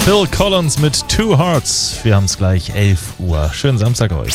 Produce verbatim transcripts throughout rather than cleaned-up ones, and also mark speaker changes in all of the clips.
Speaker 1: Phil Collins mit Two Hearts. Wir haben es gleich elf Uhr. Schönen Samstag euch.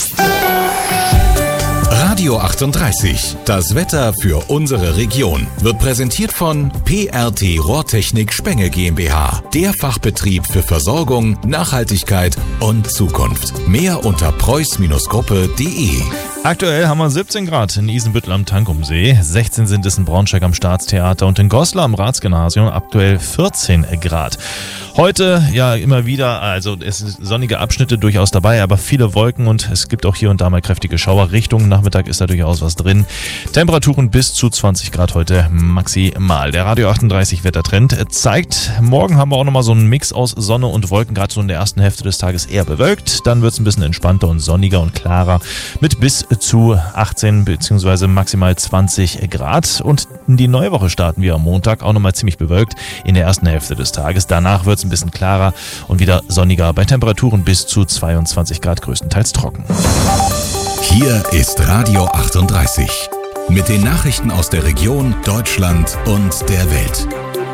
Speaker 2: Radio achtunddreißig, das Wetter für unsere Region, wird präsentiert von P R T Rohrtechnik Spenge GmbH, der Fachbetrieb für Versorgung, Nachhaltigkeit und Zukunft. Mehr unter preuß Gruppe punkt de.
Speaker 1: Aktuell haben wir siebzehn Grad in Isenbüttel am Tankumsee, sechzehn sind es in Braunschweig am Staatstheater und in Goslar am Ratsgymnasium aktuell vierzehn Grad. Heute ja immer wieder, also es sind sonnige Abschnitte durchaus dabei, aber viele Wolken und es gibt auch hier und da mal kräftige Schauer. Richtung Nachmittag ist da durchaus was drin. Temperaturen bis zu zwanzig Grad heute maximal. Der Radio achtunddreißig Wettertrend zeigt, morgen haben wir auch nochmal so einen Mix aus Sonne und Wolken, gerade so in der ersten Hälfte des Tages eher bewölkt. Dann wird es ein bisschen entspannter und sonniger und klarer mit bis zu achtzehn bzw. maximal zwanzig Grad. Und in die neue Woche starten wir am Montag auch nochmal ziemlich bewölkt in der ersten Hälfte des Tages. Danach wird es ein bisschen klarer und wieder sonniger bei Temperaturen bis zu zweiundzwanzig Grad, größtenteils trocken.
Speaker 2: Hier ist Radio achtunddreißig mit den Nachrichten aus der Region, Deutschland und der Welt.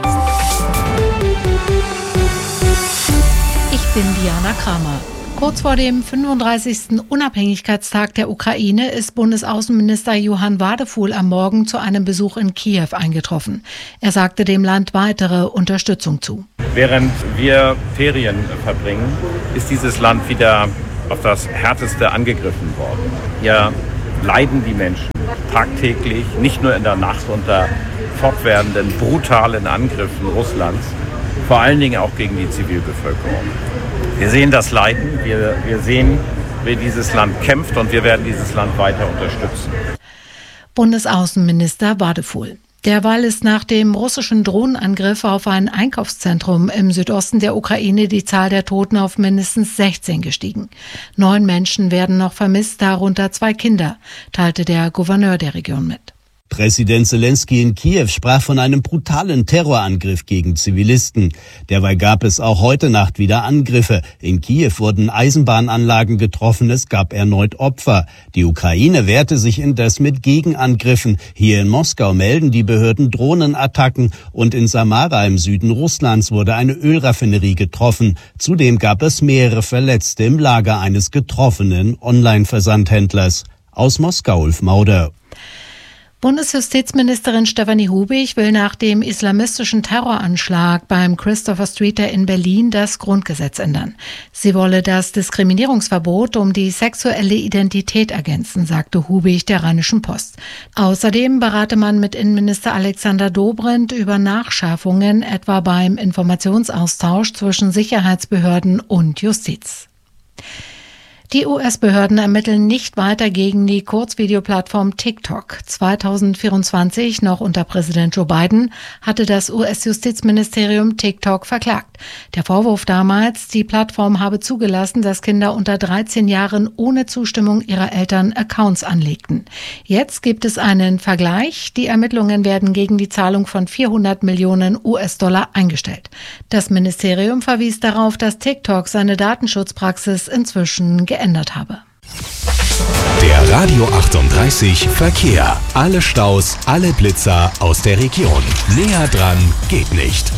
Speaker 3: Ich bin Diana Kramer. Kurz vor dem fünfunddreißigsten Unabhängigkeitstag der Ukraine ist Bundesaußenminister Johann Wadefuhl am Morgen zu einem Besuch in Kiew eingetroffen. Er sagte dem Land weitere Unterstützung zu.
Speaker 4: Während wir Ferien verbringen, ist dieses Land wieder auf das Härteste angegriffen worden. Hier leiden die Menschen tagtäglich, nicht nur in der Nacht unter fortwährenden brutalen Angriffen Russlands, vor allen Dingen auch gegen die Zivilbevölkerung. Wir sehen das Leiden, wir, wir sehen, wie dieses Land kämpft und wir werden dieses Land weiter unterstützen.
Speaker 3: Bundesaußenminister Wadefuhl. Derweil ist nach dem russischen Drohnenangriff auf ein Einkaufszentrum im Südosten der Ukraine die Zahl der Toten auf mindestens sechzehn gestiegen. Neun Menschen werden noch vermisst, darunter zwei Kinder, teilte der Gouverneur der Region mit.
Speaker 5: Präsident Zelensky in Kiew sprach von einem brutalen Terrorangriff gegen Zivilisten. Derweil gab es auch heute Nacht wieder Angriffe. In Kiew wurden Eisenbahnanlagen getroffen, es gab erneut Opfer. Die Ukraine wehrte sich indes mit Gegenangriffen. Hier in Moskau melden die Behörden Drohnenattacken und in Samara im Süden Russlands wurde eine Ölraffinerie getroffen. Zudem gab es mehrere Verletzte im Lager eines getroffenen Online-Versandhändlers. Aus Moskau, Ulf Mauder.
Speaker 3: Bundesjustizministerin Stefanie Hubig will nach dem islamistischen Terroranschlag beim Christopher Streeter in Berlin das Grundgesetz ändern. Sie wolle das Diskriminierungsverbot um die sexuelle Identität ergänzen, sagte Hubig der Rheinischen Post. Außerdem berate man mit Innenminister Alexander Dobrindt über Nachschärfungen, etwa beim Informationsaustausch zwischen Sicherheitsbehörden und Justiz. Die U S-Behörden ermitteln nicht weiter gegen die Kurzvideoplattform TikTok. zweitausendvierundzwanzig, noch unter Präsident Joe Biden, hatte das U S-Justizministerium TikTok verklagt. Der Vorwurf damals, die Plattform habe zugelassen, dass Kinder unter dreizehn Jahren ohne Zustimmung ihrer Eltern Accounts anlegten. Jetzt gibt es einen Vergleich. Die Ermittlungen werden gegen die Zahlung von vierhundert Millionen U S-Dollar eingestellt. Das Ministerium verwies darauf, dass TikTok seine Datenschutzpraxis inzwischen geändert geändert habe.
Speaker 2: Der Radio achtunddreißig Verkehr. Alle Staus, alle Blitzer aus der Region. Näher dran geht nicht.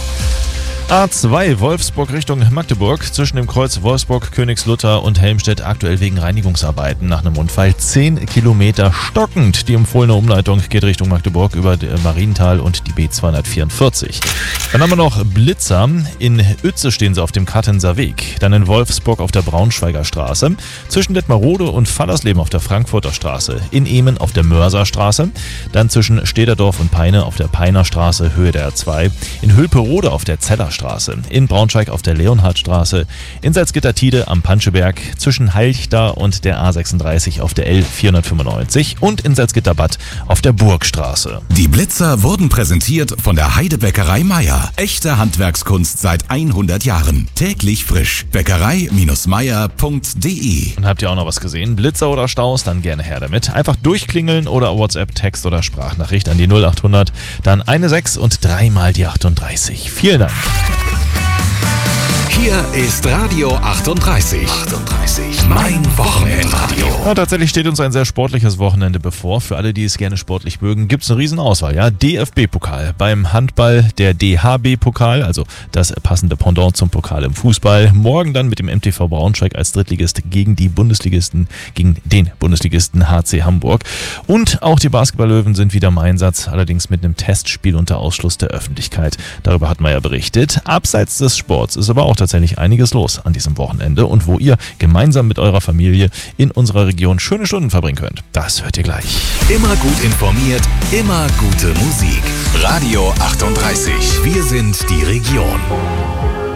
Speaker 1: A zwei Wolfsburg Richtung Magdeburg, zwischen dem Kreuz Wolfsburg-Königslutter und Helmstedt aktuell wegen Reinigungsarbeiten nach einem Unfall zehn Kilometer stockend. Die empfohlene Umleitung geht Richtung Magdeburg über Marienthal und die B zweihundertvierundvierzig. Dann haben wir noch Blitzer. In Uetze stehen sie auf dem Kattenser Weg. Dann in Wolfsburg auf der Braunschweiger Straße. Zwischen Detmarode und Fallersleben auf der Frankfurter Straße. In Ehmen auf der Mörser Straße. Dann zwischen Stederdorf und Peine auf der Peiner Straße, Höhe der R zwei. In Hülperode auf der Zeller Straße. In Braunschweig auf der Leonhardstraße. In Salzgitter-Tide am Panscheberg. Zwischen Halchta und der A sechsunddreißig auf der L vierhundertfünfundneunzig. Und in Salzgitter-Bad auf der Burgstraße.
Speaker 2: Die Blitzer wurden präsentiert von der Heidebäckerei Meier. Echte Handwerkskunst seit hundert Jahren. Täglich frisch. Bäckerei Meier punkt de.
Speaker 1: Und habt ihr auch noch was gesehen? Blitzer oder Staus? Dann gerne her damit. Einfach durchklingeln oder WhatsApp, Text oder Sprachnachricht an die null achthundert, dann eine sechs und dreimal die achtunddreißig. Vielen Dank.
Speaker 2: Hier Hier ist Radio achtunddreißig. achtunddreißig. Mein Wochenendradio.
Speaker 1: Ja, tatsächlich steht uns ein sehr sportliches Wochenende bevor. Für alle, die es gerne sportlich mögen, gibt es eine Riesenauswahl. Ja? D F B-Pokal. Beim Handball der D H B-Pokal, also das passende Pendant zum Pokal im Fußball. Morgen dann mit dem M T V Braunschweig als Drittligist gegen die Bundesligisten, gegen den Bundesligisten H C Hamburg. Und auch die Basketballlöwen sind wieder im Einsatz, allerdings mit einem Testspiel unter Ausschluss der Öffentlichkeit. Darüber hatten wir ja berichtet. Abseits des Sports ist aber auch tatsächlich einiges los an diesem Wochenende und wo ihr gemeinsam mit eurer Familie in unserer Region schöne Stunden verbringen könnt. Das hört ihr gleich.
Speaker 2: Immer gut informiert, immer gute Musik. Radio achtunddreißig. Wir sind die Region.